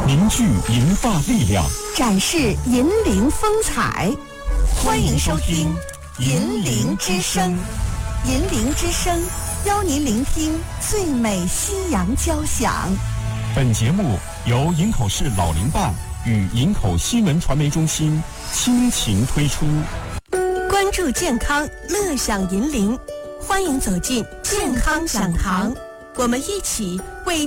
凝聚银发力量， 展示银铃风采。欢迎收听银铃之声。银铃之声邀您聆听最美西洋交响。 本节目由营口市老龄办与营口新闻传媒中心倾情推出。 关注健康，乐享银铃，欢迎走进健康讲堂，我们一起为